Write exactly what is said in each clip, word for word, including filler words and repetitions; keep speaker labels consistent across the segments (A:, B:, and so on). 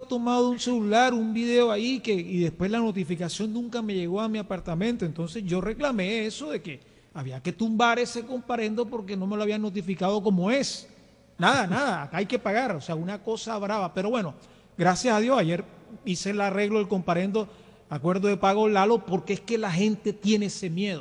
A: tomado un celular, un video ahí, que, y después la notificación nunca me llegó a mi apartamento. Entonces yo reclamé eso de que había que tumbar ese comparendo porque no me lo habían notificado como es. Nada, nada, acá hay que pagar, o sea, una cosa brava. Pero bueno, gracias a Dios, ayer hice el arreglo del comparendo, acuerdo de pago Lalo, porque es que la gente tiene ese miedo.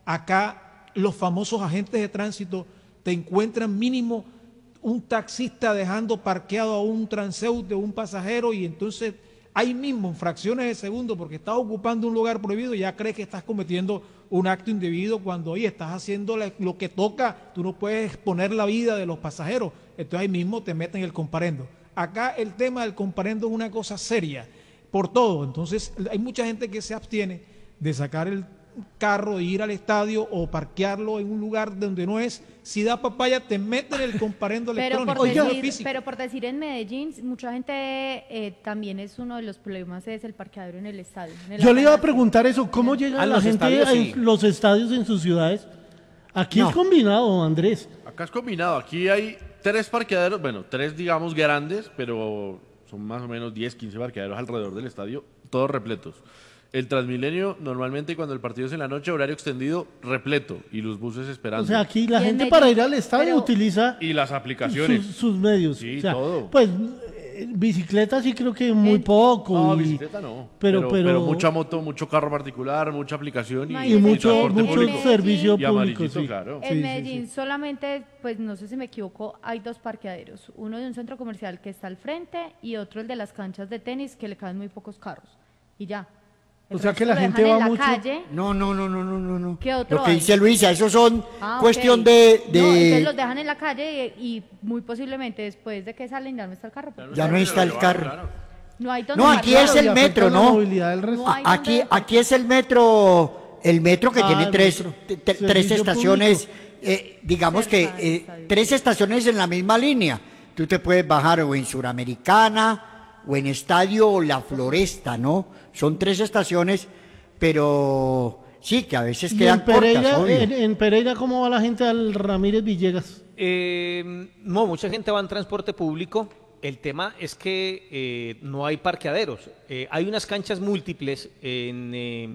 A: Acá los famosos agentes de tránsito te encuentran mínimo un taxista dejando parqueado a un transeúnte o un pasajero y entonces ahí mismo en fracciones de segundo porque estás ocupando un lugar prohibido ya crees que estás cometiendo un acto indebido cuando hoy estás haciendo lo que toca, tú no puedes exponer la vida de los pasajeros, entonces ahí mismo te meten el comparendo. Acá el tema del comparendo es una cosa seria por todo, entonces hay mucha gente que se abstiene de sacar el carro, de ir al estadio o parquearlo en un lugar donde no es. Si da papaya, te meten el comparendo
B: pero
A: electrónico.
B: Por decir, pero por decir en Medellín, mucha gente eh, también es uno de los problemas es el parqueadero en el estadio. En el
C: Yo le iba a preguntar eso, ¿cómo llega
D: a
C: la
D: los
C: gente
D: estadios,
C: a
D: sí.
C: los estadios en sus ciudades? Aquí
E: No.
C: es combinado, Andrés.
F: Acá es combinado, aquí hay tres parqueaderos, bueno, tres digamos grandes, pero son más o menos diez, quince parqueaderos alrededor del estadio, todos repletos. El Transmilenio, normalmente cuando el partido es en la noche, horario extendido, repleto, y los buses esperando.
C: O sea, aquí la
B: Y en
C: gente
B: Medellín,
C: para ir al estadio
B: pero-
C: utiliza
F: Y las aplicaciones.
C: sus, sus medios.
F: Sí,
C: O sea,
F: todo.
C: Pues eh, bicicleta sí creo que muy
B: En-
C: poco.
F: No,
C: y,
F: bicicleta no.
C: Pero,
F: Pero,
C: pero,
F: pero mucha moto, mucho carro particular, mucha aplicación y,
B: No,
C: y
B: en
C: mucho,
F: transporte
C: mucho
F: público.
C: servicio
F: Y
C: público.
F: amarillito,
C: Sí.
F: claro.
B: En
C: Sí, sí,
B: Medellín
C: sí.
B: solamente, pues no sé si me equivoco, hay dos parqueaderos. Uno de un centro comercial que está al frente y otro el de las canchas de tenis que le caben muy pocos carros. Y ya. El
C: O sea que
B: resto
C: la
B: lo
C: gente
B: dejan
C: va
B: en
C: mucho-
B: la calle.
E: No, no, no, no, no, no, no.
B: ¿Qué otro
E: Lo que
B: hay?
E: dice Luisa, esos son
B: Ah,
E: cuestión
B: ok.
E: de, de...
B: No, entonces los dejan en la calle y, y muy posiblemente después de que salen ya no está el carro. porque
E: Ya no está el carro.
F: Claro.
B: No hay donde
E: No, aquí
B: parquear.
E: es
C: Y
E: el
C: afecta
E: metro,
C: la
E: ¿no?
C: movilidad del resto.
B: No hay
E: Aquí,
B: donde-
E: aquí es el metro, el metro que
C: Ah,
E: tiene
C: el
E: tres,
C: metro.
E: te- te-
C: Servicio
E: tres estaciones,
C: público.
E: eh, digamos
B: Cerca
E: que
B: del
E: eh,
B: estadio.
E: tres estaciones en la misma línea. Tú te puedes bajar o en Suramericana o en Estadio o La Floresta, ¿no? Son tres estaciones, pero sí, que a veces
C: Y
E: quedan
C: en Pereira,
E: cortas, obvio.
C: en, en Pereira, ¿cómo va la gente al Ramírez Villegas?
D: Eh, no, mucha gente va en transporte público. El tema es que eh, no hay parqueaderos. Eh, hay unas canchas múltiples en, eh,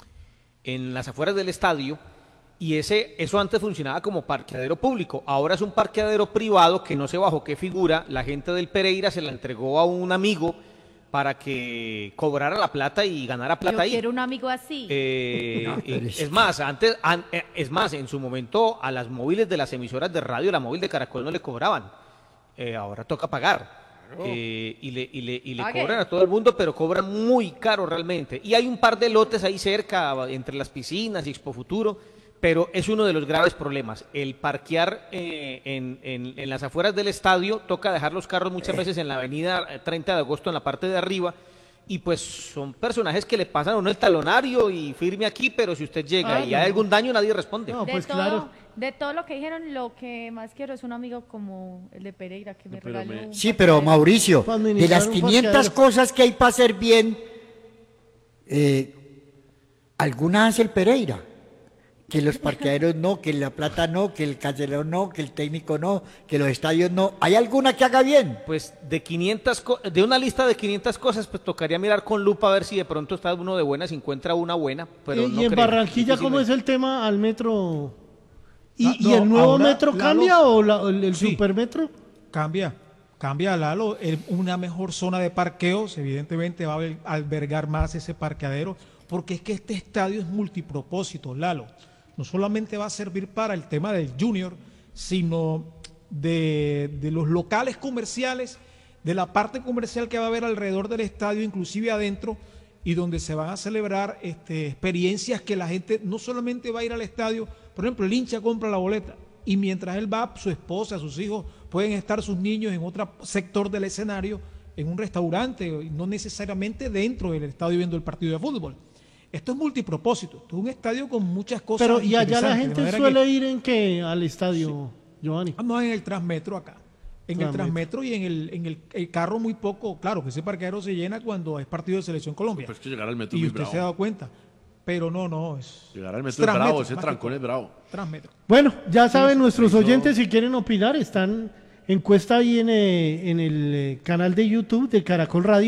D: en las afueras del estadio y ese eso antes funcionaba como parqueadero público. Ahora es un parqueadero privado que no sé bajo qué figura. La gente del Pereira se la entregó a un amigo para que cobrara la plata y ganara plata
B: Yo
D: ahí.
B: quiero un amigo así.
D: Eh,
E: No, pero
D: eh,
E: es-
D: es más, antes, an- eh, es más, en su momento a las móviles de las emisoras de radio, la móvil de Caracol no le cobraban. Eh, ahora toca pagar. Eh, y le, y le, y le
B: Pague.
D: cobran a todo el mundo, pero cobran muy caro realmente. Y hay un par de lotes ahí cerca, entre las piscinas y Expo Futuro, pero es uno de los graves problemas. El parquear eh, en, en, en las afueras del estadio, toca dejar los carros muchas veces en la avenida eh, treinta de agosto en la parte de arriba, y pues son personajes que le pasan a uno el talonario y firme aquí, pero si usted llega
C: Ah,
D: y
C: no.
D: hay algún daño, nadie responde.
C: No,
B: de,
C: pues
B: todo,
C: claro.
B: de todo lo que dijeron, lo que más quiero es un amigo como el de Pereira que me
F: No, pero
B: regale
F: me-
B: un
E: Sí, pero
B: parqueadero.
E: Mauricio,
C: Para
E: de
C: administrar
E: las
C: un
E: quinientas
C: parqueadero.
E: cosas que hay para hacer bien, eh, algunas hace el Pereira. Que los parqueaderos no, que la plata no, que el cancelero no, que el técnico no, que los estadios no. ¿Hay alguna que haga bien?
D: Pues de quinientas co- de una lista de quinientas cosas, pues tocaría mirar con lupa a ver si de pronto está uno de buenas y encuentra una buena, pero
C: Eh,
D: no
C: y en
D: creo,
C: Barranquilla, ¿cómo es
D: difícilmente.
C: el tema al metro? ¿Y,
A: Ah,
C: y
A: no,
C: el nuevo
A: ahora,
C: metro
A: Lalo-
C: cambia o la- el, el
A: Sí.
C: supermetro?
A: Cambia, cambia Lalo, el- una mejor zona de parqueos, evidentemente va a alber- albergar más ese parqueadero, porque es que este estadio es multipropósito, Lalo. No solamente va a servir para el tema del Junior, sino de, de los locales comerciales, de la parte comercial que va a haber alrededor del estadio, inclusive adentro, y donde se van a celebrar este, experiencias que la gente no solamente va a ir al estadio, por ejemplo, el hincha compra la boleta, y mientras él va, su esposa, sus hijos, pueden estar sus niños en otro sector del escenario, en un restaurante, y no necesariamente dentro del estadio viendo el partido de fútbol. Esto es multipropósito, esto es un estadio con muchas cosas.
C: Pero y allá la
A: interesantes, de
C: gente
A: manera
C: suele
A: que-
C: ir en qué al estadio, Giovanni.
A: Ah, no, en el Transmetro acá. En el
C: Transmetro.
A: Transmetro y en el, en el, el carro muy poco, claro que ese parqueadero se llena cuando es partido de Selección Colombia.
F: Pues que llegar al metro
A: y
F: muy
A: usted
F: bravo.
A: se ha dado cuenta. Pero no, no, es...
F: Llegar al metro es
A: Transmetro,
F: bravo, ese
A: más que
F: trancón
A: todo.
F: es bravo.
A: Transmetro.
C: Bueno, ya saben nuestros
F: eso-
C: oyentes si quieren opinar, están encuesta ahí en, eh, en el eh, canal de YouTube de Caracol Radio.